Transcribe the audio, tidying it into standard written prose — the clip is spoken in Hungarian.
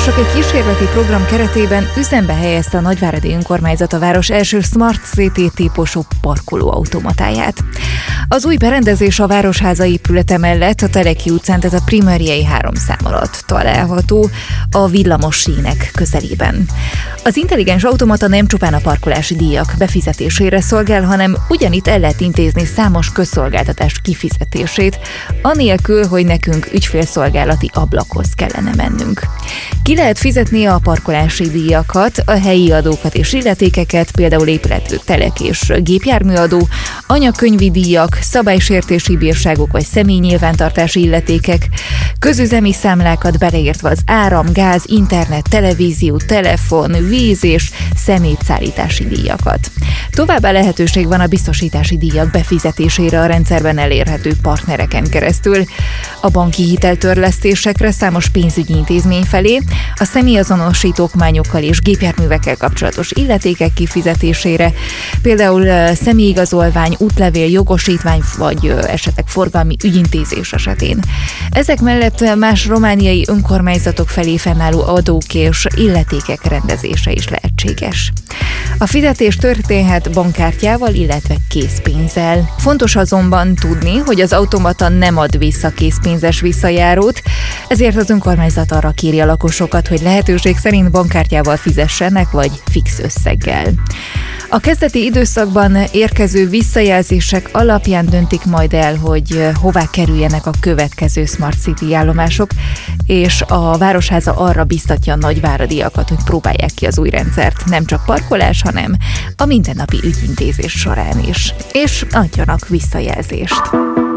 Városok egy kísérleti program keretében üzembe helyezte a Nagyváradi Önkormányzat a város első Smart City típusú parkolóautomatáját. Az új berendezés a Városháza épülete mellett a Teleki utcán, tehát a Primeriei 3 szám alatt található a villamos sínek közelében. Az intelligens automata nem csupán a parkolási díjak befizetésére szolgál, hanem ugyanitt el lehet intézni számos közszolgáltatás kifizetését, anélkül, hogy nekünk ügyfélszolgálati ablakhoz kellene mennünk. Ki lehet fizetni a parkolási díjakat, a helyi adókat és illetékeket, például épületű telek és gépjárműadó, anyakönyvi díjak, szabálysértési bírságok vagy személynyilvántartási illetékek, közüzemi számlákat beleértve az áram, gáz, internet, televízió, telefon, víz és szemétszállítási díjakat. Továbbá lehetőség van a biztosítási díjak befizetésére a rendszerben elérhető partnereken keresztül, a banki hiteltörlesztésekre számos pénzügyi intézmény felé, a személyazonosítókmányokkal és gépjárművekkel kapcsolatos illetékek kifizetésére, például személyigazolvány, útlevél, jogosítvány vagy esetleg forgalmi ügyintézés esetén. Ezek mellett más romániai önkormányzatok felé fennálló adók és illetékek rendezése is lehetséges. A fizetés történhet bankkártyával, illetve készpénzzel. Fontos azonban tudni, hogy az automata nem ad vissza készpénzes visszajárót, ezért az önkormányzat arra kéri a lakosokat, hogy lehetőség szerint bankkártyával fizessenek, vagy fix összeggel. A kezdeti időszakban érkező visszajelzések alapján döntik majd el, hogy hová kerüljenek a következő Smart City állomások, és a Városháza arra biztatja a nagyváradiakat, hogy próbálják ki az új rendszert, nem csak parkolás, hanem a mindennapi ügyintézés során is, és adjanak visszajelzést.